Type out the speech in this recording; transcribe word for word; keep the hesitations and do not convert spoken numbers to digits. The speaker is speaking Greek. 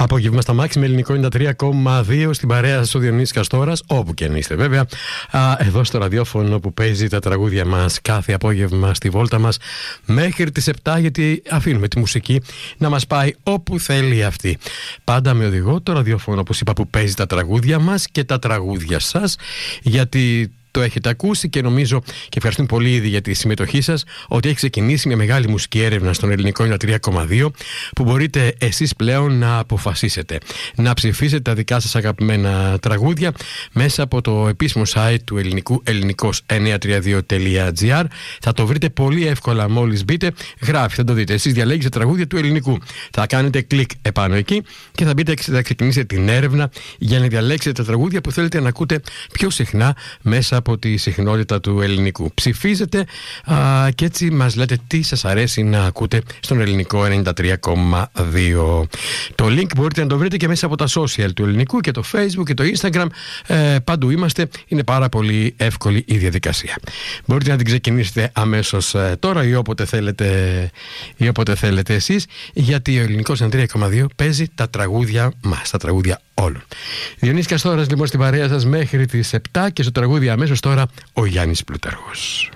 Απόγευμα στα Μάξι με ελληνικό ενενήντα τρία κόμμα δύο στην παρέα σας ο Διονύσης Καστόρας, όπου και αν είστε βέβαια. Α, εδώ στο ραδιόφωνο που παίζει τα τραγούδια μας κάθε απόγευμα στη βόλτα μας μέχρι τις επτά, γιατί αφήνουμε τη μουσική να μας πάει όπου θέλει αυτή. Πάντα με οδηγό το ραδιόφωνο, όπως είπα, που παίζει τα τραγούδια μας και τα τραγούδια σας, γιατί το έχετε ακούσει και νομίζω, και ευχαριστούμε πολύ ήδη για τη συμμετοχή σας, ότι έχει ξεκινήσει μια μεγάλη μουσική έρευνα στον ελληνικό ενενήντα τρία κόμμα δύο που μπορείτε εσείς πλέον να αποφασίσετε, να ψηφίσετε τα δικά σας αγαπημένα τραγούδια μέσα από το επίσημο site του ελληνικού ελληνικός εννιακόσια τριάντα δύο τελεία τζι άρ. Θα το βρείτε πολύ εύκολα μόλις μπείτε, γράφει, θα το δείτε. Εσείς διαλέγετε τραγούδια του ελληνικού. Θα κάνετε κλικ επάνω εκεί και θα μπείτε, θα ξεκινήσετε την έρευνα για να διαλέξετε τα τραγούδια που θέλετε να ακούτε πιο συχνά μέσα από τη συχνότητα του ελληνικού. Ψηφίζετε α, και έτσι μας λέτε τι σας αρέσει να ακούτε στον ελληνικό ενενήντα τρία κόμμα δύο. Το link μπορείτε να το βρείτε και μέσα από τα social του ελληνικού και το Facebook και το Instagram. Ε, παντού είμαστε. Είναι πάρα πολύ εύκολη η διαδικασία. Μπορείτε να την ξεκινήσετε αμέσως ε, τώρα ή όποτε θέλετε, ή όποτε θέλετε εσείς, γιατί ο ελληνικός ενενήντα τρία κόμμα δύο παίζει τα τραγούδια μας, τα τραγούδια όλων. Διονύσης Καστόρας λοιπόν στην παρέα σας μέχρι τις επτά και στο τραγούδι αμέσως τώρα ο Γιάννης Πλούταρχος.